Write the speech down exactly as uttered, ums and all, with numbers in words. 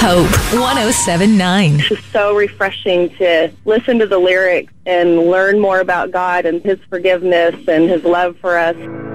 Hope one oh seven point nine. It's just so refreshing to listen to the lyrics and learn more about God and His forgiveness and His love for us.